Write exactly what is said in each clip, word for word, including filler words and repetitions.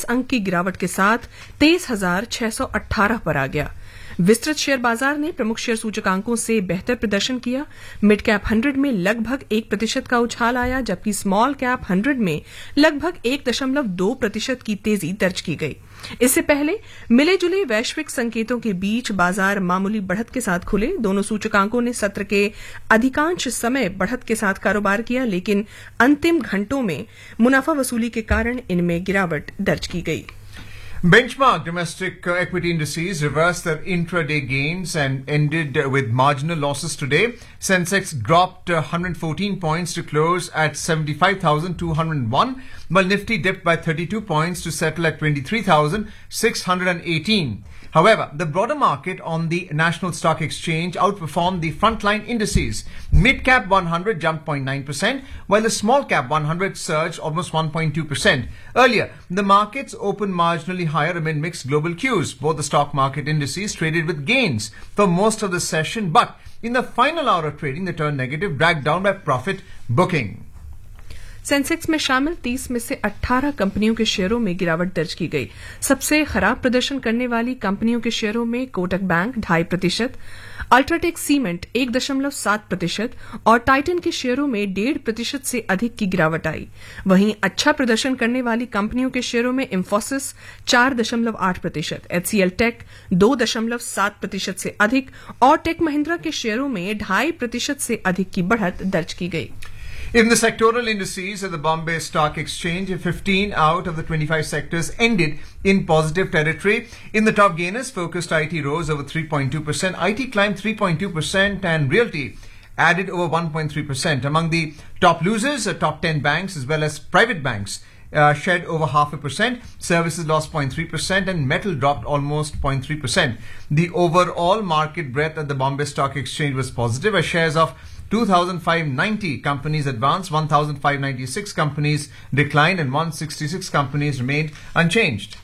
अंक की गिरावट के साथ तेईस हजार छह सौ अठारह पर आ गया। विस्तृत शेयर बाजार ने प्रमुख शेयर सूचकांकों से बेहतर प्रदर्शन किया। मिड कैप हंड्रेड में लगभग एक प्रतिशत का उछाल आया, जबकि स्मॉल कैप हंड्रेड में लगभग एक दशमलव दो प्रतिशत की तेजी दर्ज की गई। इससे पहले मिले जुले वैश्विक संकेतों के बीच बाजार मामूली बढ़त के साथ खुले। दोनों सूचकांकों ने सत्र के अधिकांश समय बढ़त के साथ कारोबार किया, लेकिन अंतिम घंटों में मुनाफा वसूली के कारण इनमें गिरावट दर्ज की गई। Benchmark domestic uh, equity indices reversed their intraday gains and ended uh, with marginal losses today. Sensex dropped uh, one hundred fourteen points to close at seventy-five thousand two hundred one, while Nifty dipped by thirty-two points to settle at twenty-three thousand six hundred eighteen. However, the broader market on the National Stock Exchange outperformed the frontline indices. Mid-cap one hundred jumped zero point nine percent, while the small-cap one hundred surged almost one point two percent. Earlier, the markets opened marginally higher amid mixed global cues. Both the stock market indices traded with gains for most of the session, but in the final hour of trading, they turned negative, dragged down by profit booking. Sensex में शामिल तीस में से अठारह कंपनियों के शेयरों में गिरावट दर्ज की गई। सबसे खराब प्रदर्शन करने वाली कंपनियों के शेयरों में कोटक बैंक ढाई प्रतिशत, अल्ट्राटेक सीमेंट एक दशमलव सात प्रतिशत और टाइटन के शेयरों में डेढ़ प्रतिशत से अधिक की गिरावट आई। वहीं अच्छा प्रदर्शन करने वाली कंपनियों के शेयरों में इंफोसिस चार दशमलव आठ प्रतिशत, एचसीएल टेक दो दशमलव सात प्रतिशत से अधिक और टेक महिंद्रा के शेयरों में ढाई प्रतिशत से अधिक की बढ़त दर्ज की गई। In the sectoral indices at the Bombay Stock Exchange, fifteen out of the twenty-five sectors ended in positive territory. In the top gainers, focused I T rose over three point two percent, I T climbed three point two percent and realty added over one point three percent. Among the top losers, the top ten banks as well as private banks uh, shed over half a percent, services lost zero point three percent and metal dropped almost zero point three percent. The overall market breadth at the Bombay Stock Exchange was positive as shares of two thousand five hundred ninety companies advanced, one thousand five hundred ninety-six companies declined and one hundred sixty-six companies remained unchanged.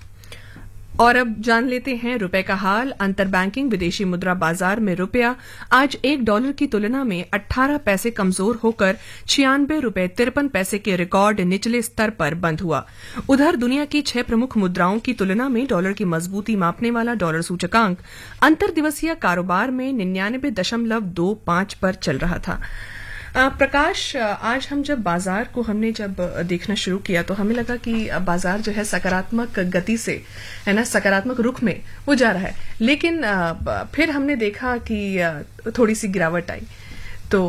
और अब जान लेते हैं रुपए का हाल। अंतर banking विदेशी मुद्रा बाजार में रुपया आज एक डॉलर की तुलना में अठारह पैसे कमजोर होकर छियानबे रुपए तिरपन पैसे के रिकॉर्ड निचले स्तर पर बंद हुआ। उधर दुनिया की छह प्रमुख मुद्राओं की तुलना में डॉलर की मजबूती मापने वाला डॉलर सूचकांक अंतर दिवसीय कारोबार में निन्यानबे दशमलव दो पांच पर चल रहा था। प्रकाश, आज हम जब बाजार को हमने जब देखना शुरू किया तो हमें लगा कि बाजार जो है सकारात्मक गति से, है ना, सकारात्मक रुख में वो जा रहा है, लेकिन फिर हमने देखा कि थोड़ी सी गिरावट आई। तो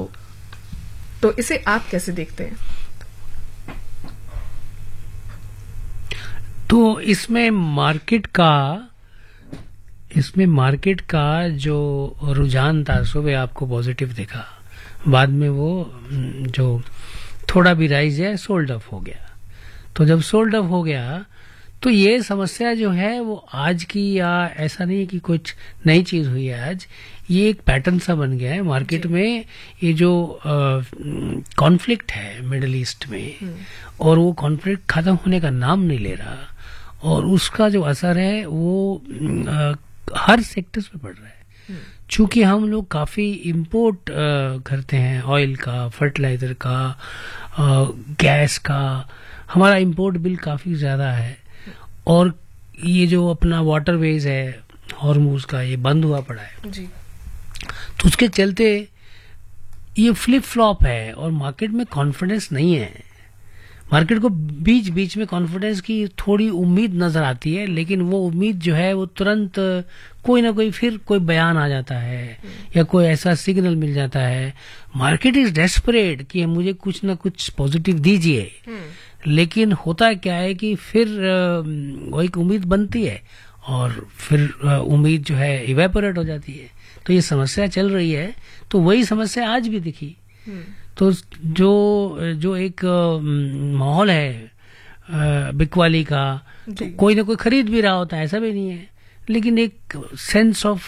तो इसे आप कैसे देखते हैं? तो इसमें मार्केट का इसमें मार्केट का जो रुझान था सुबह आपको पॉजिटिव दिखा, बाद में वो जो थोड़ा भी राइज है सोल्ड ऑफ हो गया। तो जब सोल्ड ऑफ हो गया तो ये समस्या जो है वो आज की, या ऐसा नहीं कि कुछ नई चीज हुई है, आज ये एक पैटर्न सा बन गया है मार्केट में। ये जो कॉन्फ्लिक्ट है मिडिल ईस्ट में और वो कॉन्फ्लिक्ट खत्म होने का नाम नहीं ले रहा और उसका जो असर है वो आ, हर सेक्टर्स पे पड़ रहा है। चूंकि हम लोग काफी इंपोर्ट करते हैं, ऑयल का, फर्टिलाइजर का, आ, गैस का, हमारा इंपोर्ट बिल काफी ज्यादा है और ये जो अपना वाटरवेज है हॉर्मुज का, ये बंद हुआ पड़ा है जी। तो उसके चलते ये फ्लिप फ्लॉप है और मार्केट में कॉन्फिडेंस नहीं है। मार्केट को बीच बीच में कॉन्फिडेंस की थोड़ी उम्मीद नजर आती है, लेकिन वो उम्मीद जो है वो तुरंत कोई ना कोई फिर कोई बयान आ जाता है या कोई ऐसा सिग्नल मिल जाता है। मार्केट इज डेस्परेट कि मुझे कुछ ना कुछ पॉजिटिव दीजिए, लेकिन होता क्या है कि फिर वो एक उम्मीद बनती है और फिर उम्मीद जो है इवेपोरेट हो जाती है। तो ये समस्या चल रही है, तो वही समस्या आज भी दिखी। तो जो जो एक माहौल है बिकवाली का, तो कोई ना कोई खरीद भी रहा होता है, ऐसा भी नहीं है, लेकिन एक सेंस ऑफ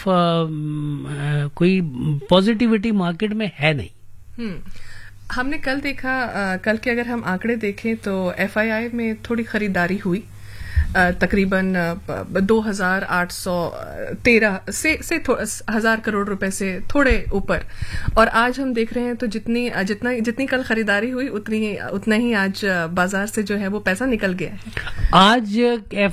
कोई पॉजिटिविटी मार्केट में है नहीं। हमने कल देखा, आ, कल के अगर हम आंकड़े देखें तो एफआईआई में थोड़ी खरीदारी हुई, तकरीबन दो हजार आठ सौ तेरह से से हजार करोड़ रुपए से थोड़े ऊपर, और आज हम देख रहे हैं तो जितनी जितना जितनी कल खरीदारी हुई उतनी उतना ही आज बाजार से जो है वो पैसा निकल गया है। आज